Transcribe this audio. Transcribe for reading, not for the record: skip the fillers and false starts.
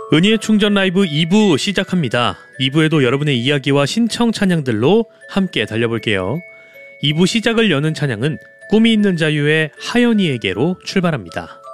은희의 충전 라이브 2부 시작합니다. 2부에도 여러분의 이야기와 신청 찬양들로 함께 달려볼게요. 2부 시작을 여는 찬양은 꿈이 있는 자유의 하연이에게로 출발합니다.